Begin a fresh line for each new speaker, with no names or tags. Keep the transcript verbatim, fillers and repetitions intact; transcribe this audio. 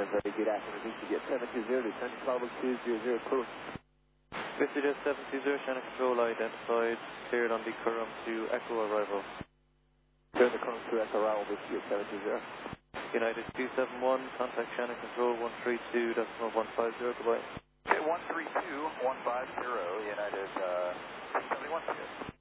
a very good afternoon. VistaJet seven two zero, descending level two zero zero, clear.
VistaJet seven two zero, Shannon Control identified, cleared on the Curram to Echo arrival.
Clear the Curram to Echo arrival, VistaJet seven two zero.
United two seven one, contact Shannon Control one three two decimal one five zero, goodbye.
Okay, one three two one five zero, United uh, seventy-one.